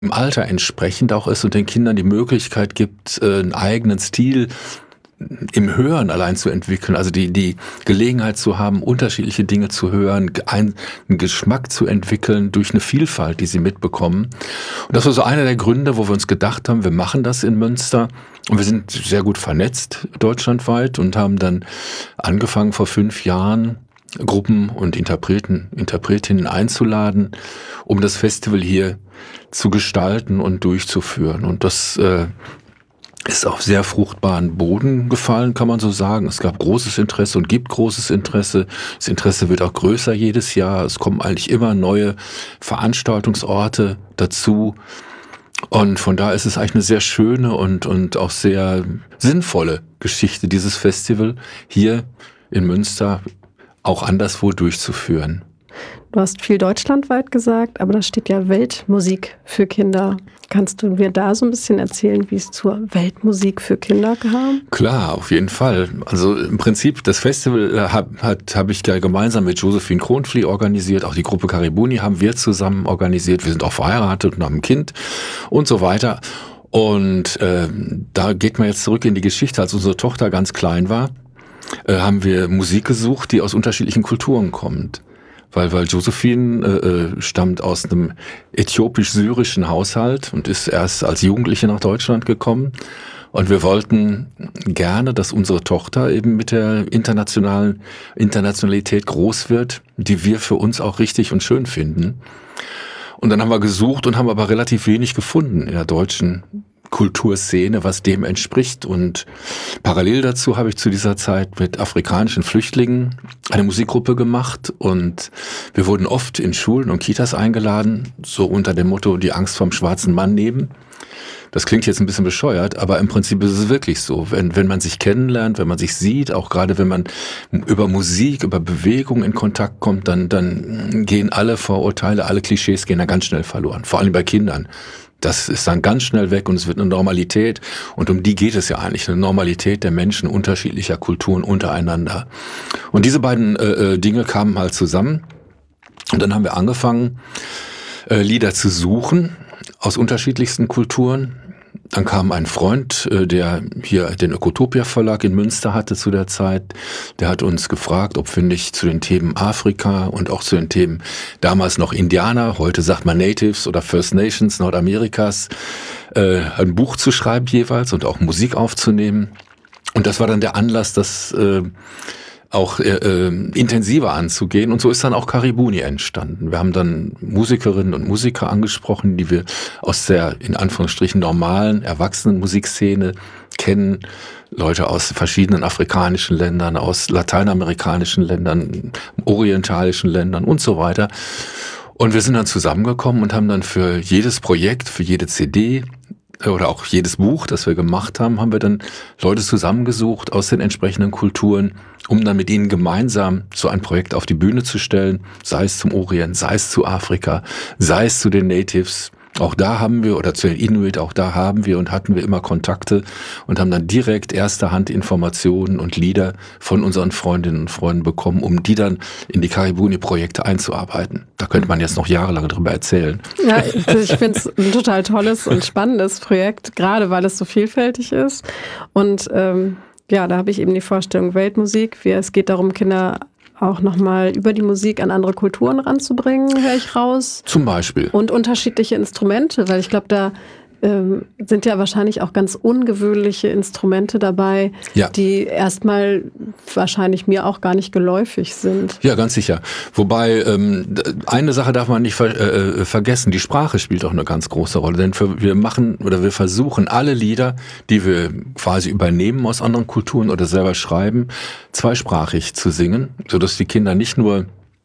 im Alter entsprechend auch ist und den Kindern die Möglichkeit gibt, einen eigenen Stil im Hören allein zu entwickeln, also die Gelegenheit zu haben, unterschiedliche Dinge zu hören, einen Geschmack zu entwickeln durch eine Vielfalt, die sie mitbekommen. Und das war so einer der Gründe, wo wir uns gedacht haben, wir machen das in Münster. Und wir sind sehr gut vernetzt deutschlandweit und haben dann angefangen vor 5 Jahren, Gruppen und Interpretinnen einzuladen, um das Festival hier zu gestalten und durchzuführen. Und das ist auf sehr fruchtbaren Boden gefallen, kann man so sagen. Es gab großes Interesse und gibt großes Interesse. Das Interesse wird auch größer jedes Jahr. Es kommen eigentlich immer neue Veranstaltungsorte dazu. Und von daher ist es eigentlich eine sehr schöne und auch sehr sinnvolle Geschichte, dieses Festival hier in Münster auch anderswo durchzuführen. Du hast viel deutschlandweit gesagt, aber da steht ja Weltmusik für Kinder. Kannst du mir da so ein bisschen erzählen, wie es zur Weltmusik für Kinder kam? Klar, auf jeden Fall. Also im Prinzip, das Festival habe ich gemeinsam mit Josephine Kronfli organisiert. Auch die Gruppe Caribuni haben wir zusammen organisiert. Wir sind auch verheiratet und haben ein Kind und so weiter. Und da geht man jetzt zurück in die Geschichte. Als unsere Tochter ganz klein war, haben wir Musik gesucht, die aus unterschiedlichen Kulturen kommt. Weil Josephine stammt aus einem äthiopisch-syrischen Haushalt und ist erst als Jugendliche nach Deutschland gekommen. Und wir wollten gerne, dass unsere Tochter eben mit der Internationalität groß wird, die wir für uns auch richtig und schön finden. Und dann haben wir gesucht und haben aber relativ wenig gefunden in der deutschen Kulturszene, was dem entspricht. Und parallel dazu habe ich zu dieser Zeit mit afrikanischen Flüchtlingen eine Musikgruppe gemacht und wir wurden oft in Schulen und Kitas eingeladen, so unter dem Motto, die Angst vom schwarzen Mann nehmen. Das klingt jetzt ein bisschen bescheuert, aber im Prinzip ist es wirklich so. Wenn man sich kennenlernt, wenn man sich sieht, auch gerade wenn man über Musik, über Bewegung in Kontakt kommt, dann gehen alle Vorurteile, alle Klischees gehen da ganz schnell verloren. Vor allem bei Kindern. Das ist dann ganz schnell weg und es wird eine Normalität. Und um die geht es ja eigentlich, eine Normalität der Menschen unterschiedlicher Kulturen untereinander. Und diese beiden Dinge kamen halt zusammen. Und dann haben wir angefangen, Lieder zu suchen aus unterschiedlichsten Kulturen. Dann kam ein Freund, der hier den Ökotopia Verlag in Münster hatte zu der Zeit. Der hat uns gefragt, ob wir nicht zu den Themen Afrika und auch zu den Themen damals noch Indianer, heute sagt man Natives oder First Nations Nordamerikas, ein Buch zu schreiben jeweils und auch Musik aufzunehmen. Und das war dann der Anlass, das auch intensiver anzugehen. Und so ist dann auch Caribuni entstanden. Wir haben dann Musikerinnen und Musiker angesprochen, die wir aus der, in Anführungsstrichen, normalen Erwachsenenmusikszene kennen. Leute aus verschiedenen afrikanischen Ländern, aus lateinamerikanischen Ländern, orientalischen Ländern und so weiter. Und wir sind dann zusammengekommen und haben dann für jedes Projekt, für jede CD oder auch jedes Buch, das wir gemacht haben, haben wir dann Leute zusammengesucht aus den entsprechenden Kulturen, um dann mit ihnen gemeinsam so ein Projekt auf die Bühne zu stellen, sei es zum Orient, sei es zu Afrika, sei es zu den Natives. Auch da haben wir, oder zu den Inuit, auch da haben wir und hatten wir immer Kontakte und haben dann direkt erster Hand Informationen und Lieder von unseren Freundinnen und Freunden bekommen, um die dann in die Caribuni-Projekte einzuarbeiten. Da könnte man jetzt noch jahrelang drüber erzählen. Ja, ich finde es ein total tolles und spannendes Projekt, gerade weil es so vielfältig ist. Und ja, da habe ich eben die Vorstellung Weltmusik. Es geht darum, Kinder auch nochmal über die Musik an andere Kulturen ranzubringen, höre ich raus. Zum Beispiel. Und unterschiedliche Instrumente, weil ich glaube, da sind ja wahrscheinlich auch ganz ungewöhnliche Instrumente dabei, ja, die erstmal wahrscheinlich mir auch gar nicht geläufig sind. Ja, ganz sicher. Wobei, eine Sache darf man nicht vergessen, die Sprache spielt auch eine ganz große Rolle. Denn wir versuchen alle Lieder, die wir quasi übernehmen aus anderen Kulturen oder selber schreiben, zweisprachig zu singen, sodass die Kinder nicht nur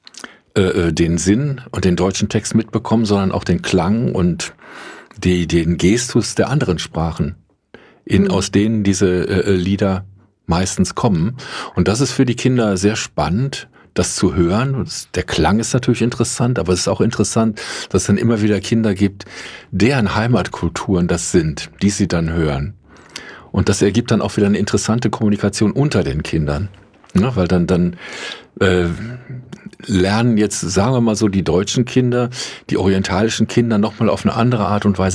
den Sinn und den deutschen Text mitbekommen, sondern auch den Klang und den Gestus der anderen Sprachen, aus denen diese Lieder meistens kommen. Und das ist für die Kinder sehr spannend, das zu hören. Der Klang ist natürlich interessant, aber es ist auch interessant, dass es dann immer wieder Kinder gibt, deren Heimatkulturen das sind, die sie dann hören. Und das ergibt dann auch wieder eine interessante Kommunikation unter den Kindern. Ja, weil dann lernen jetzt, sagen wir mal so, die deutschen Kinder, die orientalischen Kinder nochmal auf eine andere Art und Weise